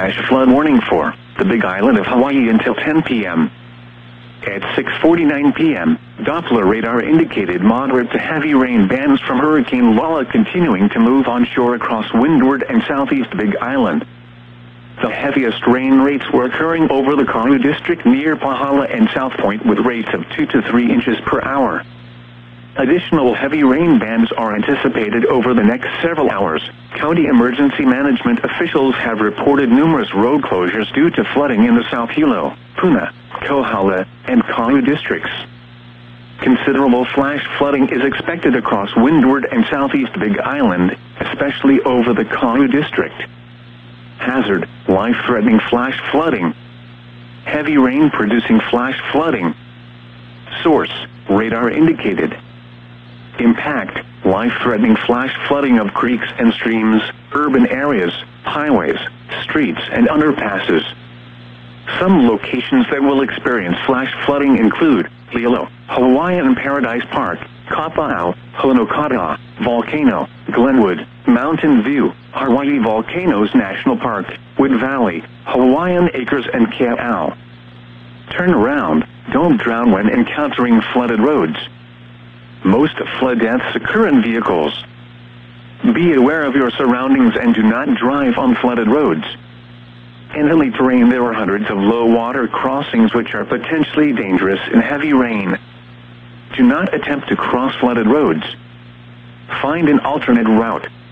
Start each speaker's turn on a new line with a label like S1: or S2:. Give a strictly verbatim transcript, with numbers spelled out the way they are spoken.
S1: flash flood warning for the Big Island of Hawaii until ten p m At six forty-nine p m, Doppler radar indicated moderate to heavy rain bands from Hurricane Lala continuing to move onshore across windward and southeast Big Island. The heaviest rain rates were occurring over the Karu district near Pahala and South Point with rates of two to three inches per hour. Additional heavy rain bands are anticipated over the next several hours. County emergency management officials have reported numerous road closures due to flooding in the South Hilo, Puna, Kohala, and Karu districts. Considerable flash flooding is expected across windward and southeast Big Island, especially over the Karu district. Hazard: life-threatening flash flooding. Heavy rain producing flash flooding. Source: radar indicated. Impact: life-threatening flash flooding of creeks and streams, urban areas, highways, streets and underpasses. Some locations that will experience flash flooding include Lilo, Hawaiian Paradise Park, Kapa'au, Honokata, Volcano, Glenwood, Mountain View, Hawaii Volcanoes National Park, Wood Valley, Hawaiian Acres and Ka'au. Turn around, don't drown when encountering flooded roads. Most flood deaths occur in vehicles. Be aware of your surroundings and do not drive on flooded roads. In hilly terrain there are hundreds of low-water crossings which are potentially dangerous in heavy rain. Do not attempt to cross flooded roads. Find an alternate route.